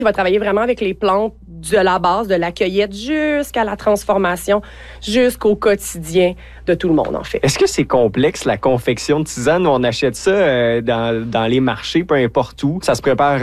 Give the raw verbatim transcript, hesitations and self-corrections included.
Il va travailler vraiment avec les plantes de la base, de la cueillette jusqu'à la transformation, jusqu'au quotidien de tout le monde, en fait. Est-ce que c'est complexe, la confection de tisane? On achète ça euh, dans, dans les marchés, peu importe où. Ça se prépare